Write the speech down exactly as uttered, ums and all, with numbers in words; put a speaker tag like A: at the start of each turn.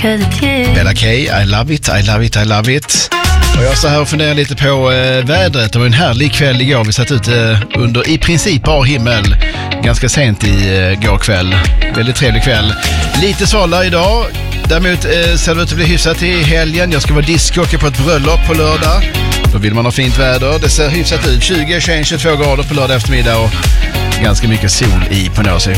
A: Bella K, I love it, I love it, I love it. Och jag står här och funderar lite på eh, vädret. Det var en härlig kväll igår. Vi satt ut eh, under i princip bar himmel ganska sent i eh, går kväll. Väldigt trevlig kväll. Lite svalare idag. Däremot eh, ser det ut att bli hyfsat i helgen. Jag ska vara discjockey på ett bröllop på lördag. Då vill man ha fint väder. Det ser hyfsat ut. tjugo, tjugoett, tjugotvå grader på lördag eftermiddag och ganska mycket sol i på något.